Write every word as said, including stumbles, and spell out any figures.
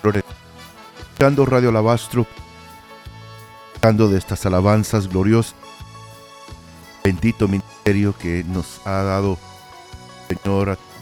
escuchando Radio Alabastro, escuchando de estas alabanzas gloriosas, bendito ministerio que nos ha dado el Señor